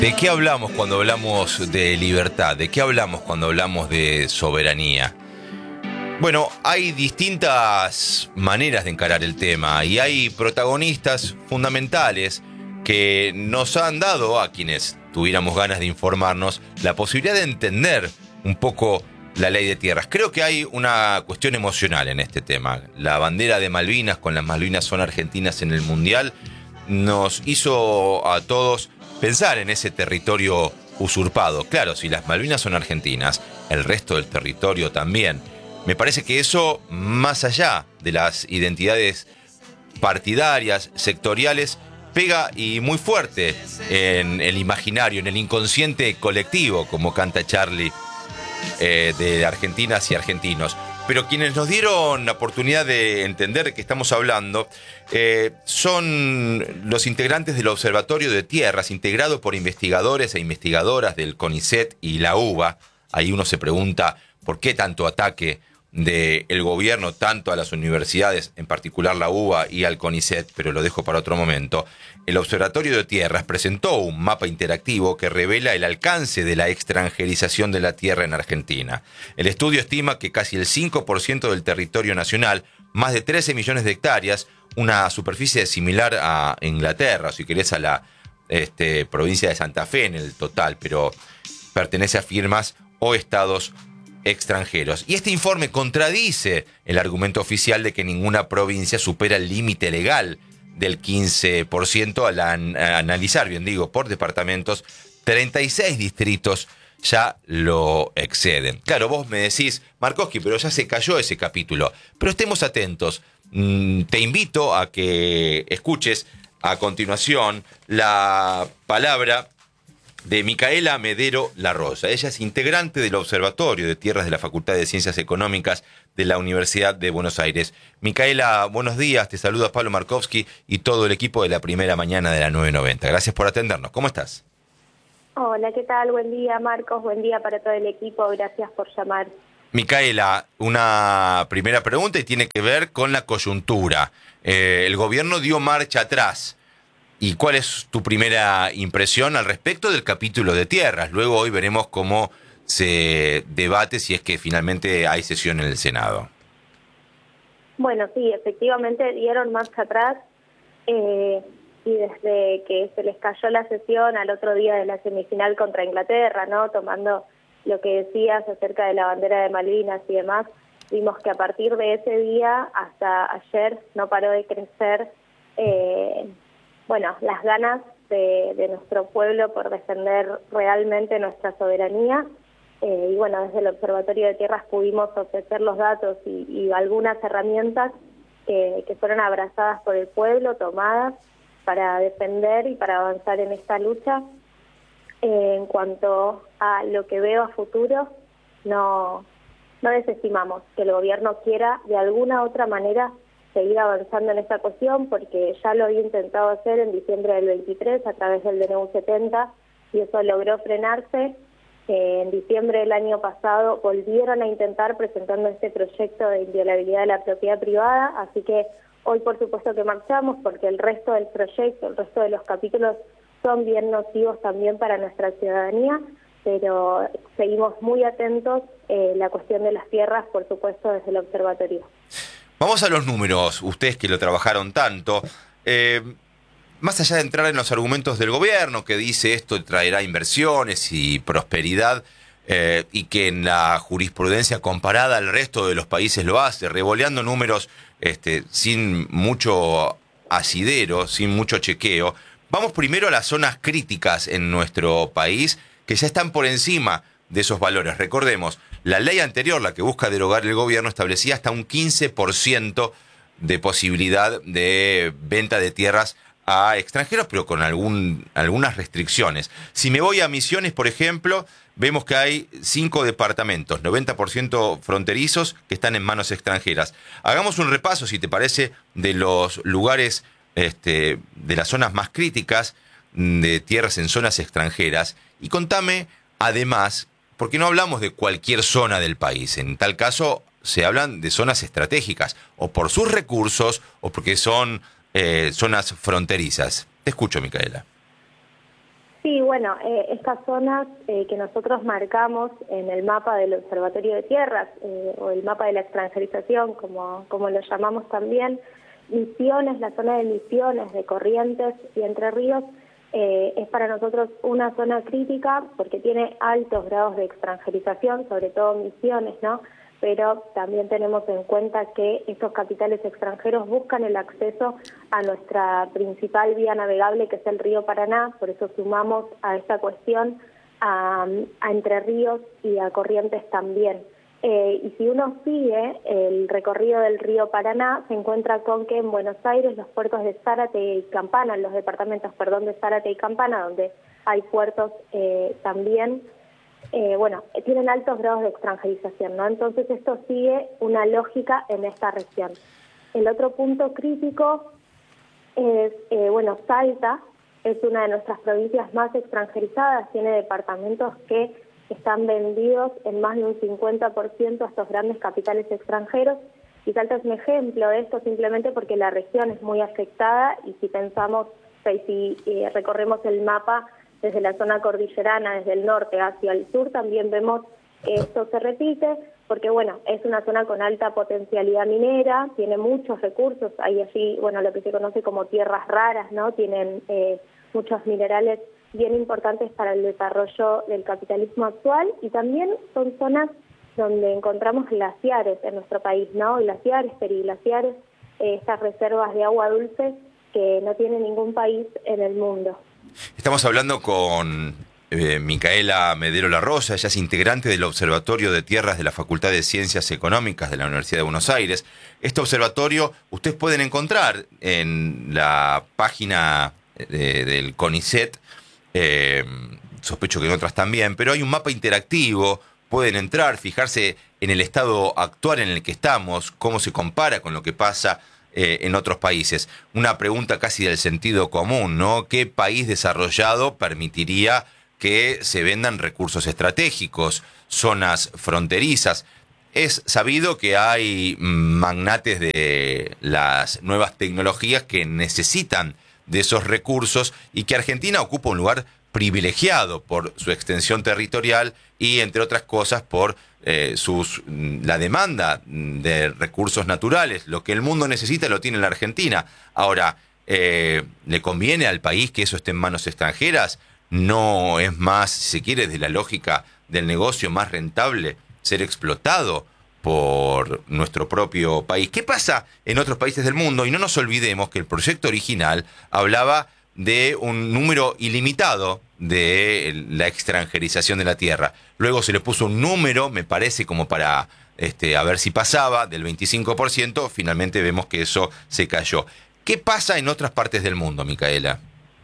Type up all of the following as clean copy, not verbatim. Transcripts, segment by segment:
¿De qué hablamos cuando hablamos de libertad? ¿De qué hablamos cuando hablamos de soberanía? Bueno, hay distintas maneras de encarar el tema y hay protagonistas fundamentales que nos han dado, a quienes tuviéramos ganas de informarnos, la posibilidad de entender un poco la ley de tierras. Creo que hay una cuestión emocional en este tema. La bandera de Malvinas, con las Malvinas son argentinas en el Mundial, nos hizo a todos pensar en ese territorio usurpado. Claro, si las Malvinas son argentinas, el resto del territorio también. Me parece que eso, más allá de las identidades partidarias, sectoriales, pega y muy fuerte en el imaginario, en el inconsciente colectivo, como canta Charlie, de argentinas y argentinos. Pero quienes nos dieron la oportunidad de entender de qué estamos hablando son los integrantes del Observatorio de Tierras, integrado por investigadores e investigadoras del CONICET y la UBA. Ahí uno se pregunta por qué tanto ataque del gobierno, tanto a las universidades, en particular la UBA y al CONICET, pero lo dejo para otro momento. El Observatorio de Tierras presentó un mapa interactivo que revela el alcance de la extranjerización de la tierra en Argentina. El estudio estima que casi el 5% del territorio nacional, más de 13 millones de hectáreas, una superficie similar a Inglaterra, si querés a la provincia de Santa Fe en el total, pero pertenece a firmas o estados extranjeros. Y este informe contradice el argumento oficial de que ninguna provincia supera el límite legal del 15% al analizar, bien digo, por departamentos, 36 distritos ya lo exceden. Claro, vos me decís, Markovsky, pero ya se cayó ese capítulo. Pero estemos atentos. Te invito a que escuches a continuación la palabra de Micaela Medero La Rosa. Ella es integrante del Observatorio de Tierras de la Facultad de Ciencias Económicas de la Universidad de Buenos Aires. Micaela, buenos días. Te saluda Pablo Markovsky y todo el equipo de la primera mañana de la 990. Gracias por atendernos. ¿Cómo estás? Hola, ¿qué tal? Buen día, Marcos. Buen día para todo el equipo. Gracias por llamar. Micaela, una primera pregunta y tiene que ver con la coyuntura. El gobierno dio marcha atrás. ¿Y cuál es tu primera impresión al respecto del capítulo de tierras? Luego hoy veremos cómo se debate si es que finalmente hay sesión en el Senado. Bueno, sí, efectivamente dieron marcha atrás y desde que se les cayó la sesión al otro día de la semifinal contra Inglaterra, ¿no? Tomando lo que decías acerca de la bandera de Malvinas y demás, vimos que a partir de ese día hasta ayer no paró de crecer las ganas de nuestro pueblo por defender realmente nuestra soberanía. Y bueno, desde el Observatorio de Tierras pudimos ofrecer los datos y algunas herramientas que fueron abrazadas por el pueblo, tomadas para defender y para avanzar en esta lucha. En cuanto a lo que veo a futuro, no desestimamos que el gobierno quiera de alguna otra manera seguir avanzando en esta cuestión, porque ya lo había intentado hacer en diciembre del 23 a través del DNU 70 y eso logró frenarse. En diciembre del año pasado volvieron a intentar presentando este proyecto de inviolabilidad de la propiedad privada, así que hoy por supuesto que marchamos porque el resto del proyecto, el resto de los capítulos son bien nocivos también para nuestra ciudadanía, pero seguimos muy atentos la cuestión de las tierras, por supuesto, desde el observatorio. Vamos a los números, ustedes que lo trabajaron tanto. Más allá de entrar en los argumentos del gobierno, que dice esto traerá inversiones y prosperidad, y que en la jurisprudencia comparada al resto de los países lo hace, revoleando números sin mucho asidero, sin mucho chequeo. Vamos primero a las zonas críticas en nuestro país, que ya están por encima de esos valores. Recordemos, la ley anterior, la que busca derogar el gobierno, establecía hasta un 15% de posibilidad de venta de tierras a extranjeros, pero con algunas restricciones. Si me voy a Misiones, por ejemplo, vemos que hay 5 departamentos, 90% fronterizos, que están en manos extranjeras. Hagamos un repaso, si te parece, de los lugares, de las zonas más críticas de tierras en zonas extranjeras, y contame, además, porque no hablamos de cualquier zona del país. En tal caso, se hablan de zonas estratégicas, o por sus recursos, o porque son zonas fronterizas. Te escucho, Micaela. Sí, bueno, estas zonas que nosotros marcamos en el mapa del Observatorio de Tierras, o el mapa de la extranjerización, como lo llamamos también, Misiones, la zona de Misiones, de Corrientes y Entre Ríos, es para nosotros una zona crítica porque tiene altos grados de extranjerización, sobre todo Misiones, ¿no? Pero también tenemos en cuenta que estos capitales extranjeros buscan el acceso a nuestra principal vía navegable, que es el río Paraná. Por eso sumamos a esta cuestión a Entre Ríos y a Corrientes también. Y si uno sigue el recorrido del río Paraná, se encuentra con que en Buenos Aires los puertos de Zárate y Campana, los departamentos, de Zárate y Campana, donde hay puertos también, tienen altos grados de extranjerización, ¿no? Entonces esto sigue una lógica en esta región. El otro punto crítico es, Salta es una de nuestras provincias más extranjerizadas, tiene departamentos que están vendidos en más de un 50% a estos grandes capitales extranjeros, y Salta es un ejemplo de esto simplemente porque la región es muy afectada, y si pensamos, si recorremos el mapa desde la zona cordillerana, desde el norte hacia el sur, también vemos que esto se repite, porque es una zona con alta potencialidad minera, tiene muchos recursos, hay allí, lo que se conoce como tierras raras, ¿no? Tienen muchos minerales bien importantes para el desarrollo del capitalismo actual, y también son zonas donde encontramos glaciares en nuestro país, ¿no? Glaciares, periglaciares, estas reservas de agua dulce que no tiene ningún país en el mundo. Estamos hablando con Micaela Medero Larrosa. Ella es integrante del Observatorio de Tierras de la Facultad de Ciencias Económicas de la Universidad de Buenos Aires. Este observatorio ustedes pueden encontrar en la página del CONICET, sospecho que en otras también, pero hay un mapa interactivo, pueden entrar, fijarse en el estado actual en el que estamos, cómo se compara con lo que pasa en otros países. Una pregunta casi del sentido común, ¿no? ¿Qué país desarrollado permitiría que se vendan recursos estratégicos, zonas fronterizas? Es sabido que hay magnates de las nuevas tecnologías que necesitan de esos recursos, y que Argentina ocupa un lugar privilegiado por su extensión territorial y, entre otras cosas, por la demanda de recursos naturales. Lo que el mundo necesita lo tiene la Argentina. Ahora, ¿le conviene al país que eso esté en manos extranjeras? ¿No es más, si se quiere, de la lógica del negocio, más rentable ser explotado por nuestro propio país? ¿Qué pasa en otros países del mundo? Y no nos olvidemos que el proyecto original hablaba de un número ilimitado de la extranjerización de la tierra. Luego se le puso un número, me parece, como para a ver si pasaba, del 25%. Finalmente vemos que eso se cayó. ¿Qué pasa en otras partes del mundo, Micaela?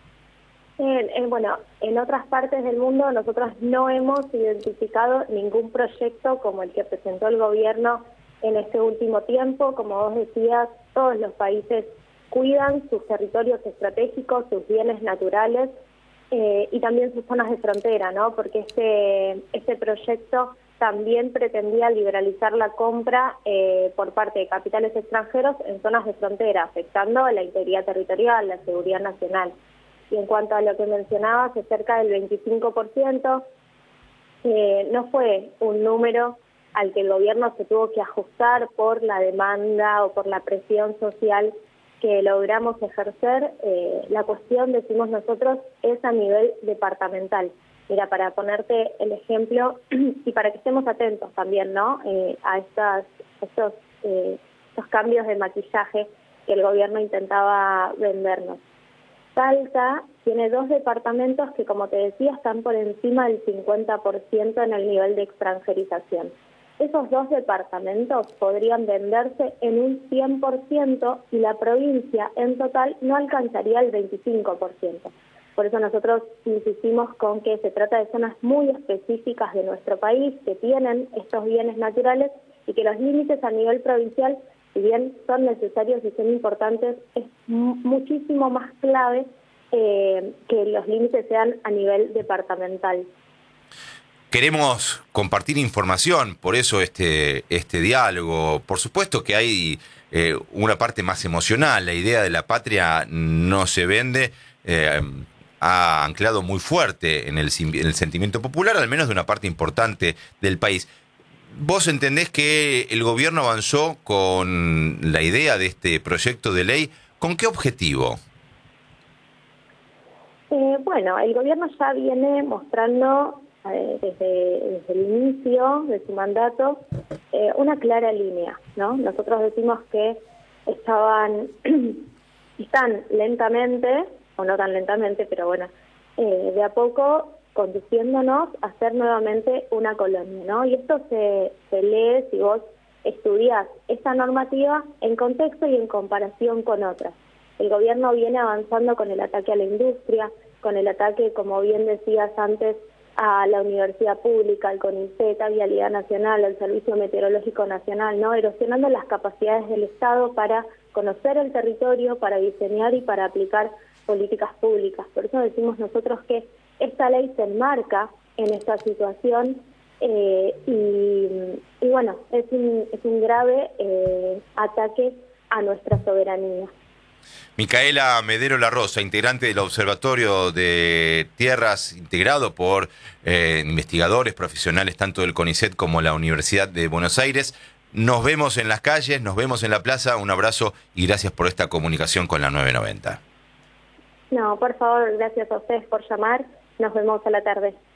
En otras partes del mundo nosotros no hemos identificado ningún proyecto como el que presentó el gobierno en este último tiempo. Como vos decías, todos los países cuidan sus territorios estratégicos, sus bienes naturales y también sus zonas de frontera, ¿no? Porque este proyecto también pretendía liberalizar la compra por parte de capitales extranjeros en zonas de frontera, afectando a la integridad territorial, la seguridad nacional. Y en cuanto a lo que mencionabas, es cerca del 25%, no fue un número al que el gobierno se tuvo que ajustar por la demanda o por la presión social que logramos ejercer. La cuestión, decimos nosotros, es a nivel departamental. Mira, para ponerte el ejemplo y para que estemos atentos también, ¿no? A estos cambios de maquillaje que el gobierno intentaba vendernos. Salta tiene 2 departamentos que, como te decía, están por encima del 50% en el nivel de extranjerización. Esos 2 departamentos podrían venderse en un 100% y la provincia en total no alcanzaría el 25%. Por eso nosotros insistimos con que se trata de zonas muy específicas de nuestro país que tienen estos bienes naturales y que los límites a nivel provincial, si bien son necesarios y son importantes, es muchísimo más clave que los límites sean a nivel departamental. Queremos compartir información, por eso este diálogo. Por supuesto que hay una parte más emocional. La idea de la patria no se vende. ha anclado muy fuerte en el sentimiento popular, al menos de una parte importante del país. ¿Vos entendés que el gobierno avanzó con la idea de este proyecto de ley? ¿Con qué objetivo? Bueno, el gobierno ya viene mostrando desde el inicio de su mandato una clara línea, ¿no? Nosotros decimos que están lentamente, o no tan lentamente, pero bueno, de a poco conduciéndonos a ser nuevamente una colonia, ¿no? Y esto se lee si vos estudiás esta normativa en contexto y en comparación con otras. El gobierno viene avanzando con el ataque a la industria, con el ataque, como bien decías antes, a la universidad pública, al CONICET, a Vialidad Nacional, al Servicio Meteorológico Nacional, ¿no? Erosionando las capacidades del Estado para conocer el territorio, para diseñar y para aplicar políticas públicas. Por eso decimos nosotros que esta ley se enmarca en esta situación y bueno, es un grave ataque a nuestra soberanía. Micaela Medero La Rosa, integrante del Observatorio de Tierras, integrado por investigadores profesionales tanto del CONICET como la Universidad de Buenos Aires. Nos vemos en las calles, nos vemos en la plaza. Un abrazo y gracias por esta comunicación con la 990. No, por favor, gracias a ustedes por llamar. Nos vemos a la tarde.